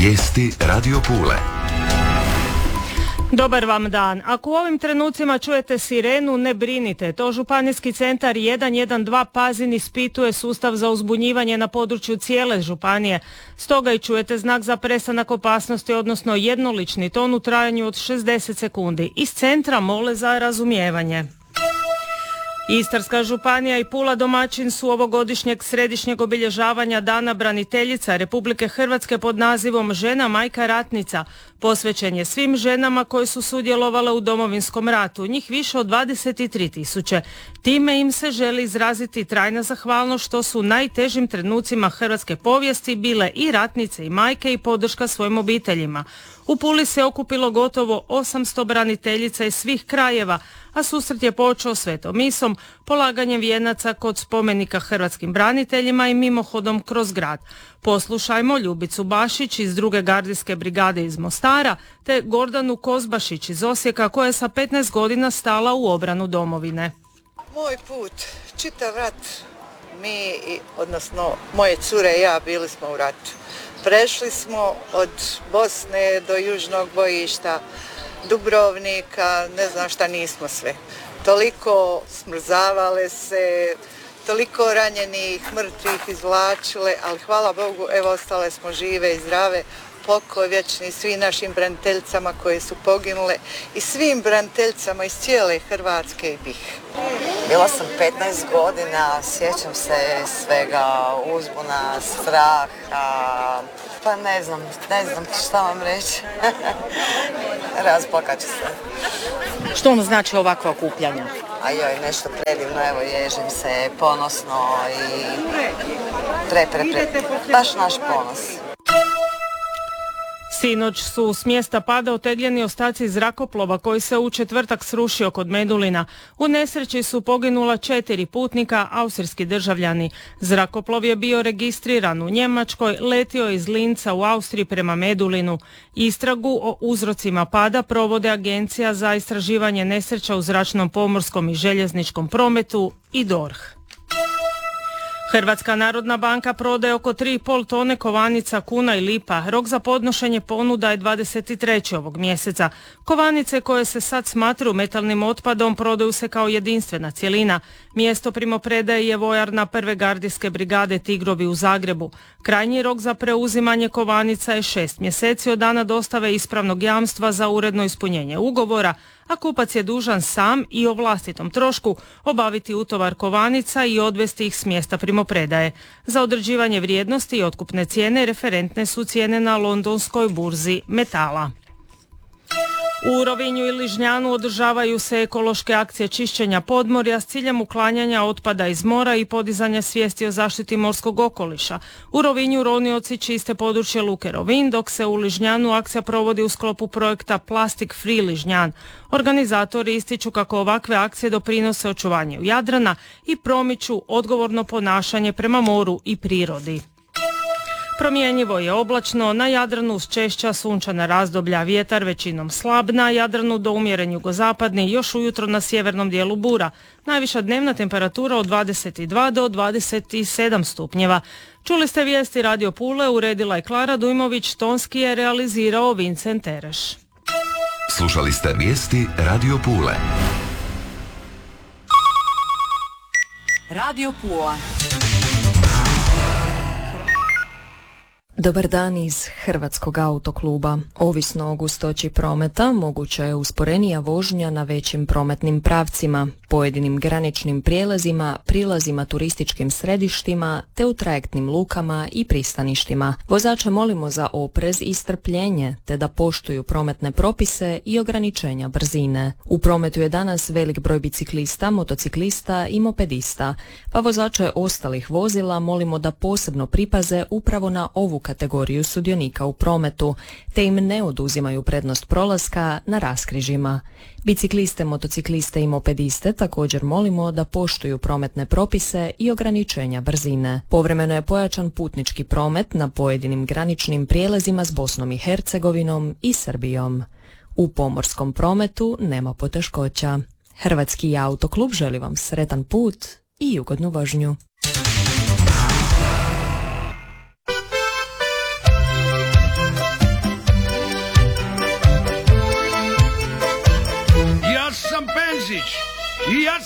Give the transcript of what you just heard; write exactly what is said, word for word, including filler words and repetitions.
Vijesti Radio Pule. Dobar vam dan. Ako u ovim trenucima čujete sirenu, ne brinite. To Županijski centar jedan jedan dva Pazin ispituje sustav za uzbunjivanje na području cijele županije. Stoga i čujete znak za prestanak opasnosti, odnosno jednolični ton u trajanju od šezdeset sekundi. Iz centra mole za razumijevanje. Istarska županija i Pula domaćin su ovogodišnjeg središnjeg obilježavanja Dana braniteljica Republike Hrvatske pod nazivom Žena majka ratnica. Posvećen je svim ženama koje su sudjelovale u Domovinskom ratu, njih više od dvadeset tri tisuće. Time im se želi izraziti trajna zahvalnost što su u najtežim trenucima hrvatske povijesti bile i ratnice i majke i podrška svojim obiteljima. U Puli se okupilo gotovo osamsto braniteljica iz svih krajeva, a susret je počeo svetom misom, polaganjem vijenaca kod spomenika hrvatskim braniteljima i mimohodom kroz grad. Poslušajmo Ljubicu Bašić iz druge gardijske brigade iz Mostara, te Gordanu Kozbašić iz Osijeka koja je sa petnaest godina stala u obranu domovine. Moj put, čitav rat, mi, odnosno moje cure i ja bili smo u ratu. Prešli smo od Bosne do južnog bojišta, Dubrovnika, ne znam šta nismo sve. Toliko smrzavale se, toliko ranjenih, mrtvih izvlačile, ali hvala Bogu, evo ostale smo žive i zdrave. Pokoj vječni svim našim braniteljicama koje su poginule i svim braniteljicama iz cijele Hrvatske i bih. Bila sam petnaest godina, sjećam se svega, uzbuna, straha, pa ne znam, ne znam šta vam reći. Razplakat ću se. Što vam znači ovakva okupljanja? A joj, nešto predivno, evo ježim se, ponosno i pre, pre, pre, baš naš ponos. Sinoć su s mjesta pada otegljeni ostaci zrakoplova koji se u četvrtak srušio kod Medulina. U nesreći su poginula četiri putnika, austrijski državljani. Zrakoplov je bio registriran u Njemačkoj, letio iz Linca u Austriji prema Medulinu. Istragu o uzrocima pada provode Agencija za istraživanje nesreća u zračnom, pomorskom i željezničkom prometu i D O R H. Hrvatska narodna banka prodaje oko tri i pol tone kovanica, kuna i lipa. Rok za podnošenje ponuda je dvadeset trećeg ovog mjeseca. Kovanice koje se sad smatruju metalnim otpadom prodaju se kao jedinstvena cjelina. Mjesto primopredaje je vojarna prve gardijske brigade Tigrovi u Zagrebu. Krajnji rok za preuzimanje kovanica je šest mjeseci od dana dostave ispravnog jamstva za uredno ispunjenje ugovora, a kupac je dužan sam i o vlastitom trošku obaviti utovar kovanica i odvesti ih s mjesta primopredaje. Za određivanje vrijednosti i otkupne cijene referentne su cijene na londonskoj burzi metala. U Rovinju i Ližnjanu održavaju se ekološke akcije čišćenja podmorja s ciljem uklanjanja otpada iz mora i podizanja svijesti o zaštiti morskog okoliša. U Rovinju ronioci čiste područje luke Rovinj, dok se u Ližnjanu akcija provodi u sklopu projekta Plastic Free Ližnjan. Organizatori ističu kako ovakve akcije doprinose očuvanju Jadrana i promiču odgovorno ponašanje prema moru i prirodi. Promjenjivo je oblačno, na Jadranu uz češća sunčana razdoblja, vjetar većinom slab, na Jadranu do umjeren jugozapadni, još ujutro na sjevernom dijelu bura. Najviša dnevna temperatura od dvadeset dva do dvadeset sedam stupnjeva. Čuli ste vijesti Radio Pule, uredila je Klara Dujmović, tonski je realizirao Vincent Tereš. Slušali ste vijesti Radio Pule. Radio Pula. Dobar dan iz Hrvatskog autokluba. Ovisno o gustoći prometa, moguća je usporenija vožnja na većim prometnim pravcima, pojedinim graničnim prijelazima, prilazima turističkim središtima, te u trajektnim lukama i pristaništima. Vozače molimo za oprez i strpljenje, te da poštuju prometne propise i ograničenja brzine. U prometu je danas velik broj biciklista, motociklista i mopedista, pa vozače ostalih vozila molimo da posebno pripaze upravo na ovu kategoriju sudionika u prometu, te im ne oduzimaju prednost prolaska na raskrižjima. Bicikliste, motocikliste i mopediste također molimo da poštuju prometne propise i ograničenja brzine. Povremeno je pojačan putnički promet na pojedinim graničnim prijelazima s Bosnom i Hercegovinom i Srbijom. U pomorskom prometu nema poteškoća. Hrvatski autoklub želi vam sretan put i ugodnu vožnju. sam Penzić i ja